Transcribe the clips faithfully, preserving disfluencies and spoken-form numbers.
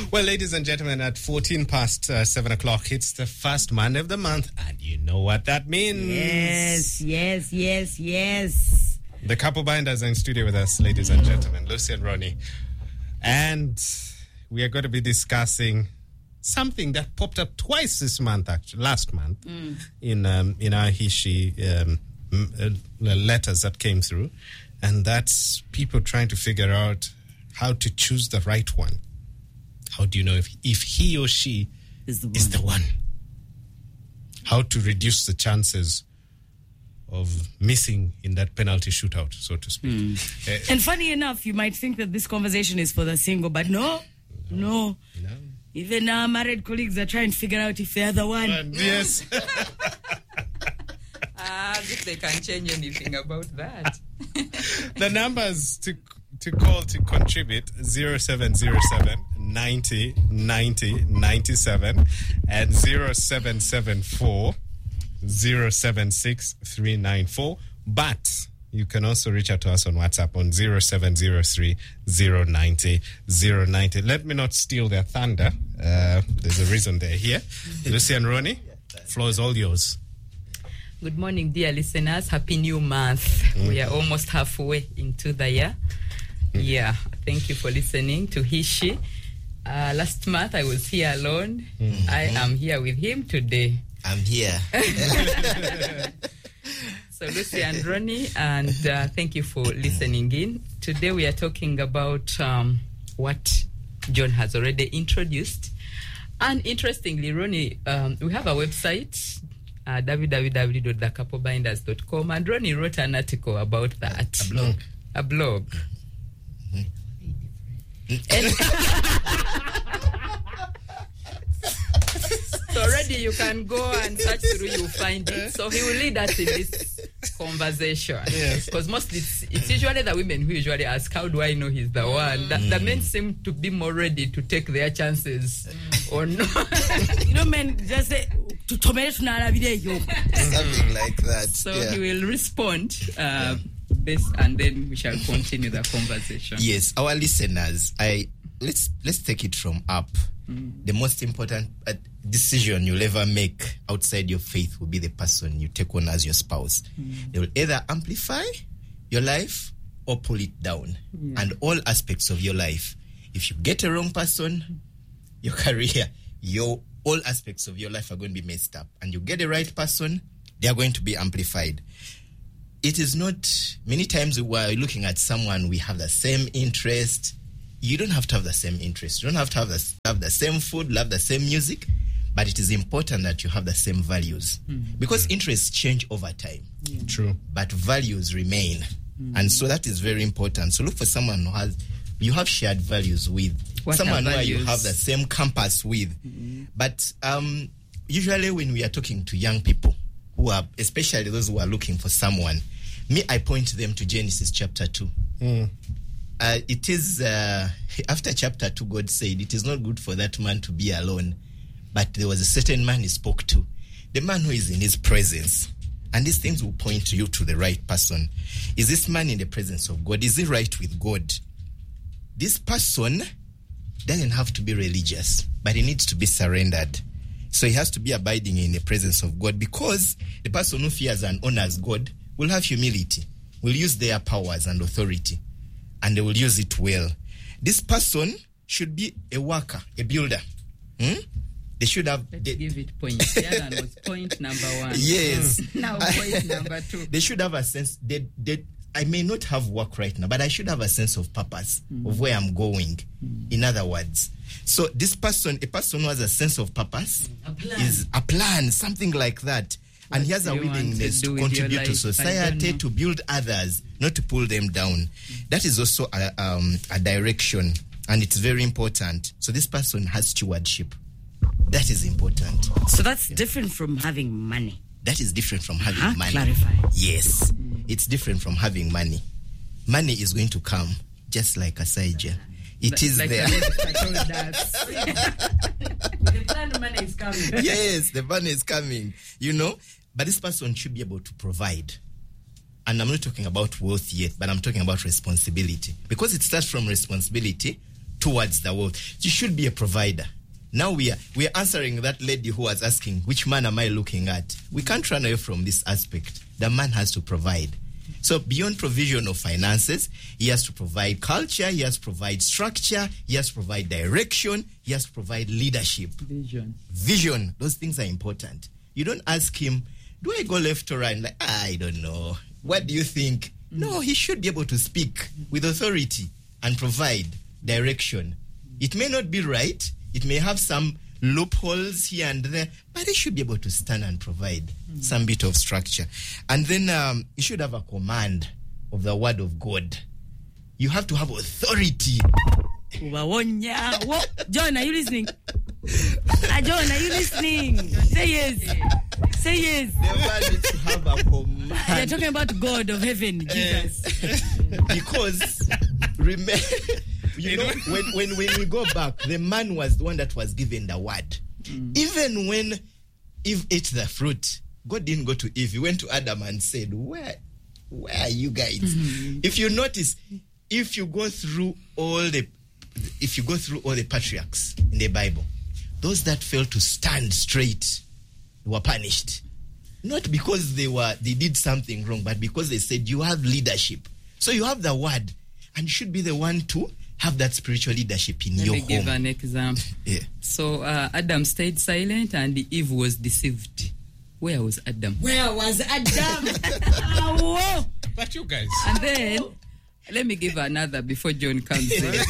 Well, ladies and gentlemen, at fourteen past uh, seven o'clock, it's the first Monday of the month, and you know what that means. Yes, yes, yes, yes. The couple binders are in studio with us, ladies and gentlemen, Lucy and Ronnie. And we are going to be discussing something that popped up twice this month, actually, last month, mm. in um, in our Hishi um, uh, letters that came through. And that's people trying to figure out how to choose the right one. How do you know if, if he or she is the, is the one? How to reduce the chances of missing in that penalty shootout, so to speak. Mm. Uh, and funny enough, you might think that this conversation is for the single, but no, no. no. no. Even our married colleagues are trying to figure out if they're the one. Uh, yes. Ah, if they can change anything about that. The numbers to to call to contribute zero seven zero seven ninety ninety ninety-seven and zero seven seven four zero seven six three nine four. But you can also reach out to us on WhatsApp on zero seven zero three zero nine zero zero nine zero. Let me not steal their thunder. Uh, there's a reason they're here. Lucy and Ronnie, floor is all yours. Good morning, dear listeners. Happy new month. Mm. We are almost halfway into the year. Mm. Yeah, thank you for listening to Hishi. Uh, last month I was here alone. Mm-hmm. I am here with him today. I'm here. So Lucy and Ronnie, and uh, thank you for listening in. Today we are talking about um, what John has already introduced. And interestingly, Ronnie, um, we have a website, Uh, w w w dot the couple binders dot com, and Ronnie wrote an article about that. A blog. A blog. Mm-hmm. So already you can go and search through, you'll find it. So he will lead us in this conversation. Yes. Because mostly it's, it's usually the women who usually ask, how do I know he's the one? The, mm. the men seem to be more ready to take their chances mm. or not. You know, men just say, to tolerate something like that. So yeah. he will respond uh, this, and then we shall continue the conversation. Yes, our listeners, I let's let's take it from up. Mm. The most important uh, decision you'll ever make outside your faith will be the person you take on as your spouse. Mm. They will either amplify your life or pull it down, yeah. and all aspects of your life. If you get a wrong person, your career, your all aspects of your life are going to be messed up. And you get the right person, they are going to be amplified. It is not, many times we are looking at someone, we have the same interest. You don't have to have the same interest. You don't have to have the, have the same food, love the same music, but it is important that you have the same values. Mm-hmm. Because interests change over time. Yeah. True. But values remain. Mm-hmm. And so that is very important. So look for someone who has, you have shared values with. What someone where you have the same compass with. Mm-hmm. But um, usually when we are talking to young people who are, especially those who are looking for someone, me, I point them to Genesis chapter two. Mm. Uh, it is, uh, after chapter two, God said, it is not good for that man to be alone. But there was a certain man he spoke to, the man who is in his presence. And these things will point you to the right person. Is this man in the presence of God? Is he right with God? This person doesn't have to be religious, but he needs to be surrendered. So he has to be abiding in the presence of God, because the person who fears and honors God will have humility, will use their powers and authority, and they will use it well. This person should be a worker, a builder. Hmm? They should have... Let's they, give it points. Yeah, that was point number one. Yes. Now point number two. They should have a sense... They, they, I may not have work right now, but I should have a sense of purpose, mm. of where I'm going. Mm. In other words, so this person, a person who has a sense of purpose, a is a plan, something like that. What and he has a willingness to, to contribute to society, to build others, not to pull them down. Mm. That is also a, um, a direction, and it's very important. So this person has stewardship. That is important. So that's yeah. different from having money. That is different from having uh-huh. money. Clarify. Yes. Mm. It's different from having money. Money is going to come just like a Saija. It like, is like there. The plan of money is coming. Yes, the money is coming. You know, but this person should be able to provide. And I'm not talking about wealth yet, but I'm talking about responsibility. Because it starts from responsibility towards the world. You should be a provider. Now we are we are answering that lady who was asking, which man am I looking at? We can't run away from this aspect. The man has to provide. So beyond provision of finances, he has to provide culture, he has to provide structure, he has to provide direction, he has to provide leadership. Vision. Vision. Those things are important. You don't ask him, do I go left or right? Like, I don't know. What do you think? Mm. No, he should be able to speak with authority and provide direction. It may not be right. It may have some loopholes here and there, but he should be able to stand and provide mm. some bit of structure. And then um, you should have a command of the word of God. You have to have authority. John, are you listening? uh, John, are you listening? Say yes. Say yes. The man needs to have a command. They're talking about God of heaven, Jesus. Because, remember... You know, when, when, when we go back, the man was the one that was given the word. Mm. Even when Eve ate the fruit, God didn't go to Eve. He went to Adam and said, where, where are you guys? Mm-hmm. If you notice, if you go through all the, if you go through all the patriarchs in the Bible, those that failed to stand straight were punished. Not because they were, they did something wrong, but because they said, you have leadership. So you have the word, and you should be the one to have that spiritual leadership in Let your me home. give an example. Yeah. So uh, Adam stayed silent and Eve was deceived. Where was Adam? Where was Adam? Oh, but you guys. And then, let me give another before John comes in.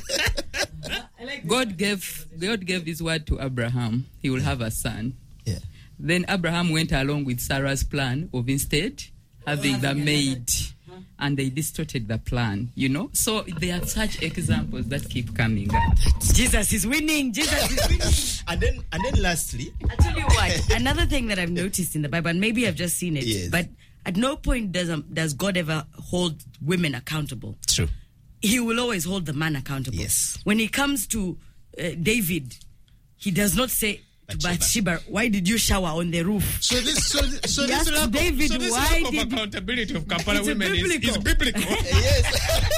God gave God gave his word to Abraham. He will have a son. Yeah. Then Abraham went along with Sarah's plan of instead having oh, the maid. And they distorted the plan, you know? So there are such examples that keep coming up. Jesus is winning. Jesus is winning. And then, and then lastly... I'll tell you what. Another thing that I've noticed in the Bible, and maybe I've just seen it, yes. but at no point does, um, does God ever hold women accountable. True. He will always hold the man accountable. Yes. When it comes to uh, David, he does not say... Bathsheba, why did you shower on the roof? So this, so, so yes, this lack, David, of, so this why lack did of accountability of Kampala it's women is, is biblical. biblical. Yes.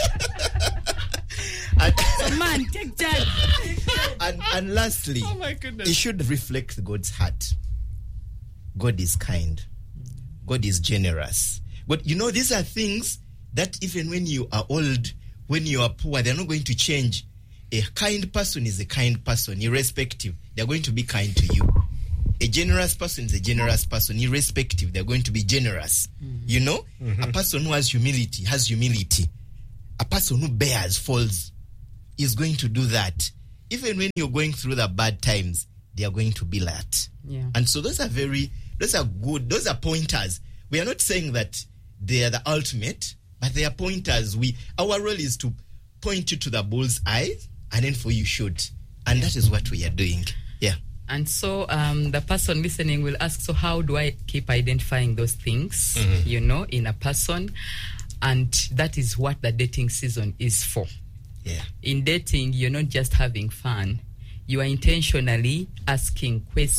and, so man, take charge. And, and lastly, oh my goodness, it should reflect God's heart. God is kind. God is generous. But you know, these are things that even when you are old, when you are poor, they're not going to change. A kind person is a kind person, irrespective. They're going to be kind to you. A generous person is a generous person, irrespective. They're going to be generous. Mm-hmm. You know? Mm-hmm. A person who has humility has humility. A person who bears falls is going to do that. Even when you're going through the bad times, they are going to be that. Yeah. And so those are very, those are good, those are pointers. We are not saying that they are the ultimate, but they are pointers. We, our role is to point you to the bull's eye, and then for you shoot. And that is what we are doing. Yeah. And so um, the person listening will ask, so how do I keep identifying those things, mm-hmm. you know, in a person? And that is what the dating season is for. Yeah. In dating, you're not just having fun. You are intentionally asking questions.